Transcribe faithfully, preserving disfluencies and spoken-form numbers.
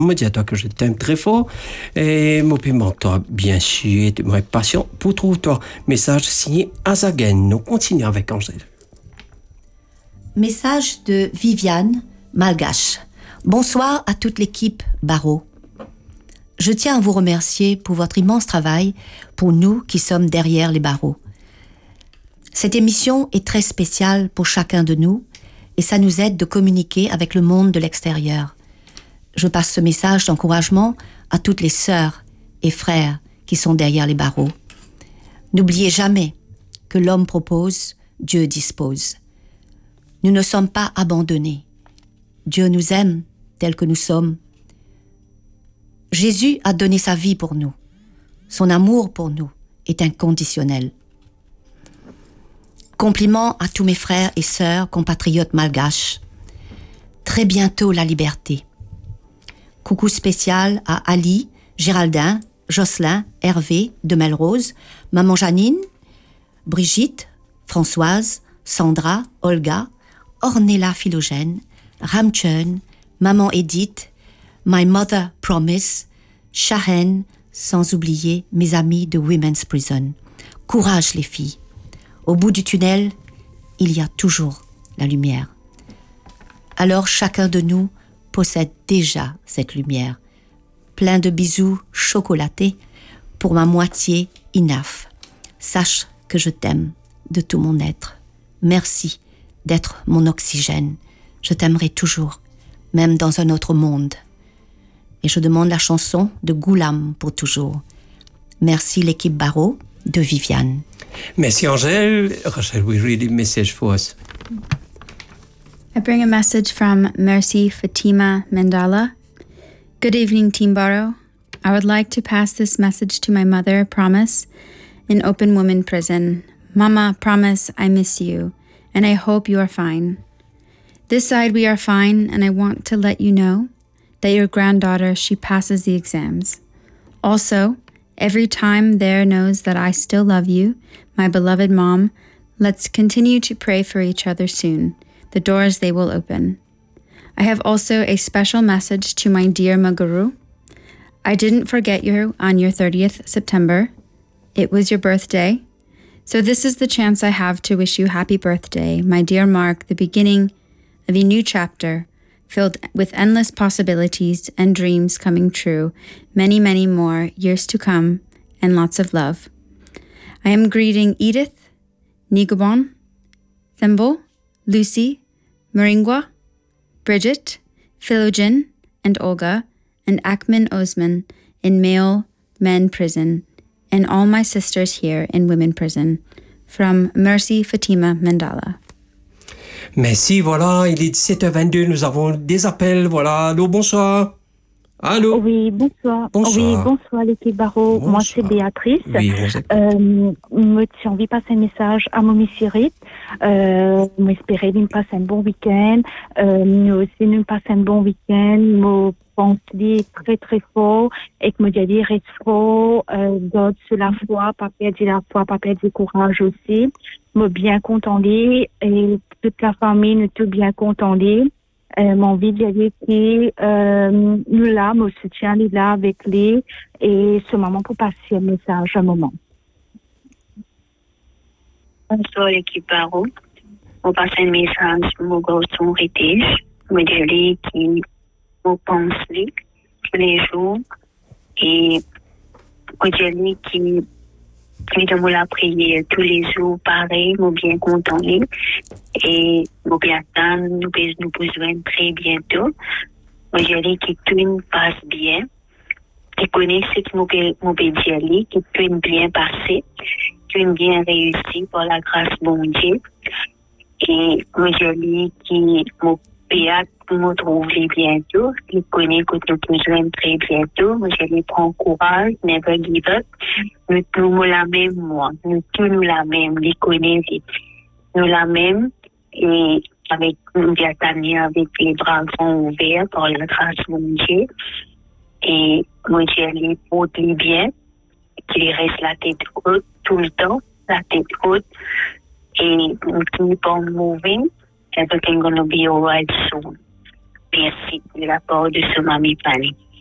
me dis à toi que je t'aime très fort et mon paiement toi bien sûr de mon passion pour trouver toi message signé Azagen. Nous continuons avec Angèle. Message de Viviane Malgache. Bonsoir à toute l'équipe Barreau. Je tiens à vous remercier pour votre immense travail pour nous qui sommes derrière les barreaux. Cette émission est très spéciale pour chacun de nous et ça nous aide de communiquer avec le monde de l'extérieur. Je passe ce message d'encouragement à toutes les sœurs et frères qui sont derrière les barreaux. N'oubliez jamais que l'homme propose, Dieu dispose. Nous ne sommes pas abandonnés. Dieu nous aime tels que nous sommes. Jésus a donné sa vie pour nous. Son amour pour nous est inconditionnel. Compliments à tous mes frères et sœurs, compatriotes malgaches. Très bientôt la liberté. Coucou spécial à Ali, Géraldin, Jocelyn, Hervé de Melrose, Maman Janine, Brigitte, Françoise, Sandra, Olga, Ornella Philogène, Ramchun, Maman Edith, My Mother Promise, Shahen, sans oublier mes amis de Women's Prison. Courage les filles. Au bout du tunnel, il y a toujours la lumière. Alors chacun de nous possède déjà cette lumière. Plein de bisous chocolatés pour ma moitié Inaf. Sache que je t'aime de tout mon être. Merci d'être mon oxygène. Je t'aimerai toujours, même dans un autre monde. Et je demande la chanson de Goulam pour toujours. Merci l'équipe Barreau de Viviane. Merci Angèle. Rachel, we read a message for us. I bring a message from Mercy Fatima Mandala. Good evening, Team Barrow. I would like to pass this message to my mother, Promise, in Open Women Prison. Mama, Promise, I miss you, and I hope you are fine. This side we are fine, and I want to let you know that your granddaughter, she passes the exams. Also, every time there knows that I still love you, my beloved mom. Let's continue to pray for each other soon. The doors, they will open. I have also a special message to my dear Maguru. I didn't forget you on your thirtieth September. It was your birthday. So this is the chance I have to wish you happy birthday, my dear Mark, the beginning of a new chapter filled with endless possibilities and dreams coming true, many, many more years to come, and lots of love. I am greeting Edith, Nigobon, Thimble, Lucy, Moringwa, Bridget, Philogene, and Olga, and Akman Osman in male men prison, and all my sisters here in women prison. From Mercy Fatima Mandala. Merci, voilà, il est dix-sept heures vingt-deux, nous avons des appels, voilà. Allô, bonsoir. Allô. Oui, bonsoir. Bonsoir. Oui, bonsoir l'équipe Barreau. Bonsoir. Moi, c'est Béatrice. Oui, on s'écoute. Euh, moi, j'ai envie de passer un message à mon Sirit. Euh, moi, espérer de passer un bon week-end. Euh, nous aussi, nous passer un bon week-end. Moi, pense très, très fort. Et que moi, j'ai dit, reste fort, euh, d'autres sur la foi, pas perdre la foi, pas perdre le courage aussi. Moi, bien content d'y, et toute la famille, nous tout bien content d'y. Euh, mon envie de dire que euh, nous là, mon soutien est là avec lui et ce moment pour passer un message un moment. Bonsoir l'équipe Barreau. On passe un message pour mon garçon Ritish, me dire qui me pense lui tous les jours et me dire qui qui de la prière tous les jours pareil, me bien content lui et me bien attendre, nous nous besoin très bientôt. Me dire qui tout passe bien. Qui connaît ce que me peut dire lui, qui tout bien passé. Une bien réussi par la grâce bon Dieu et moi je qui mon péat me trouve bientôt qui connaît que nous besoin très bientôt moi je lui prends courage never give up nous tous la même moi nous tous nous la même les connaît nous la même et avec nous bien avec les bras ouverts par la grâce bon Dieu et moi je lui porte bien qu'il reste la tête haute tout le temps, la tête haute, et keep on moving. Everything gonna be alright soon. Merci de la part de ce mamie Fanny.